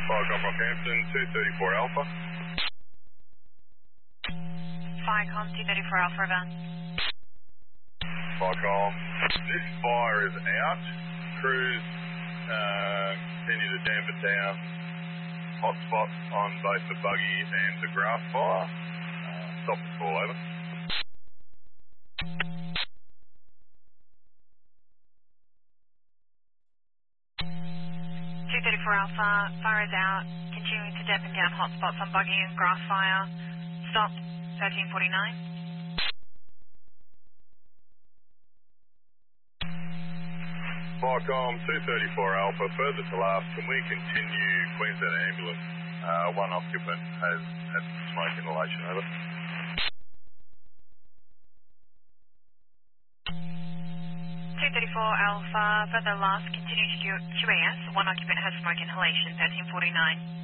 Firecom Rockhampton, 234 Alpha. Firecom 234 Alpha, over. Firecom, this fire is out. Crews continue to dampen down hotspots on both the buggy and the grass fire. Stop the call, over. 234 Alpha, fire is out. Continuing to dampen down hotspots on buggy and grass fire. Stop, 1349. Firecom 234 Alpha, further to last, can we continue Queensland Ambulance? One occupant has had smoke inhalation, over. 234 Alpha, further last, continue to QAS. One occupant has smoke inhalation, 1349.